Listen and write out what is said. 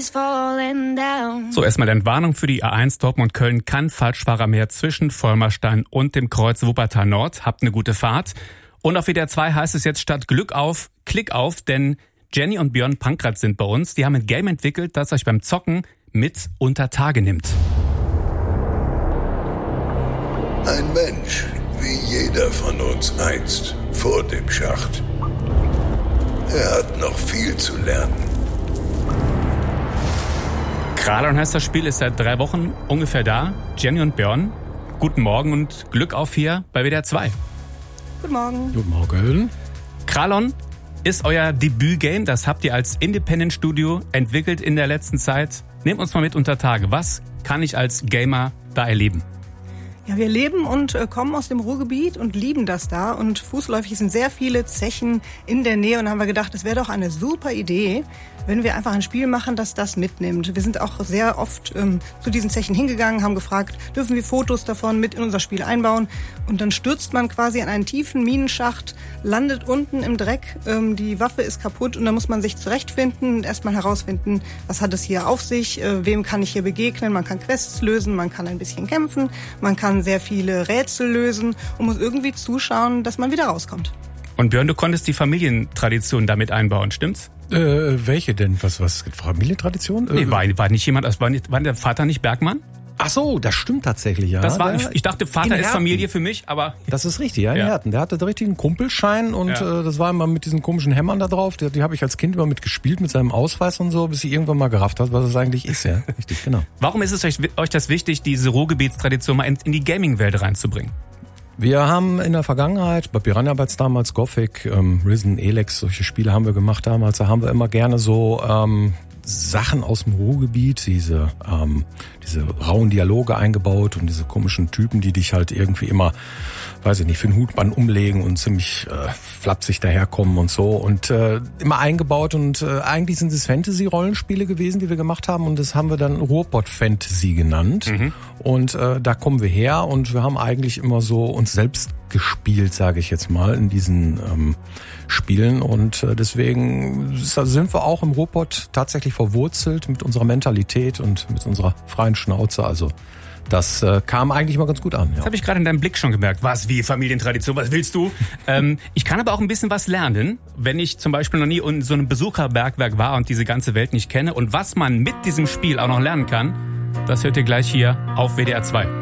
So, erstmal eine Warnung für die A1 Dortmund-Köln. Kein Falschfahrer mehr zwischen Vollmerstein und dem Kreuz Wuppertal Nord. Habt eine gute Fahrt. Und auf WDR 2 heißt es jetzt statt Glück auf, Klick auf, denn Jenny und Björn Pankratz sind bei uns. Die haben ein Game entwickelt, das euch beim Zocken mit unter Tage nimmt. Ein Mensch, wie jeder von uns einst, vor dem Schacht. Er hat noch viel zu lernen. Kralon heißt das Spiel, ist seit 3 Wochen ungefähr da. Jenny und Björn, guten Morgen und Glück auf hier bei WDR 2. Guten Morgen. Guten Morgen. Kralon ist euer Debütgame, das habt ihr als Independent Studio entwickelt in der letzten Zeit. Nehmt uns mal mit unter Tage. Was kann ich als Gamer da erleben? Ja, wir leben und kommen aus dem Ruhrgebiet und lieben das da. Und fußläufig sind sehr viele Zechen in der Nähe. Und haben wir gedacht, es wäre doch eine super Idee, wenn wir einfach ein Spiel machen, das das mitnimmt. Wir sind auch sehr oft zu diesen Zechen hingegangen, haben gefragt, dürfen wir Fotos davon mit in unser Spiel einbauen? Und dann stürzt man quasi in einen tiefen Minenschacht, landet unten im Dreck, die Waffe ist kaputt und dann muss man sich zurechtfinden und erstmal herausfinden, was hat es hier auf sich, wem kann ich hier begegnen? Man kann Quests lösen, man kann ein bisschen kämpfen, man kann sehr viele Rätsel lösen und muss irgendwie zuschauen, dass man wieder rauskommt. Und Björn, du konntest die Familientradition damit einbauen, stimmt's? Welche denn? Was Familientradition? Nee, war nicht jemand, war der Vater nicht Bergmann? Ach so, das stimmt tatsächlich, ja. Ich dachte, Vater ist Familie für mich, aber... Das ist richtig, ja, in Herten. Der hatte den richtigen Kumpelschein und das war immer mit diesen komischen Hämmern da drauf. Die habe ich als Kind immer mitgespielt mit seinem Ausweis und so, bis ich irgendwann mal gerafft habe, was es eigentlich ist, ja. Richtig, genau. Warum ist es euch das wichtig, diese Ruhrgebietstradition mal in die Gaming-Welt reinzubringen? Wir haben in der Vergangenheit, bei Piranha Bytes damals, Gothic, Risen, Elex, solche Spiele haben wir gemacht damals. Da haben wir immer gerne so Sachen aus dem Ruhrgebiet, diese rauen Dialoge eingebaut und diese komischen Typen, die dich halt irgendwie immer, weiß ich nicht, für den Hutband umlegen und ziemlich flapsig daherkommen und so und immer eingebaut und eigentlich sind es Fantasy-Rollenspiele gewesen, die wir gemacht haben und das haben wir dann Ruhrpott-Fantasy genannt und da kommen wir her und wir haben eigentlich immer so uns selbst gespielt, sage ich jetzt mal, in diesen Spielen und deswegen sind wir auch im Ruhrpott tatsächlich verwurzelt mit unserer Mentalität und mit unserer freien Schnauze, also das kam eigentlich mal ganz gut an. Ja. Das habe ich gerade in deinem Blick schon gemerkt. Was, wie Familientradition, was willst du? Ich kann aber auch ein bisschen was lernen, wenn ich zum Beispiel noch nie in so einem Besucherbergwerk war und diese ganze Welt nicht kenne und was man mit diesem Spiel auch noch lernen kann, das hört ihr gleich hier auf WDR 2.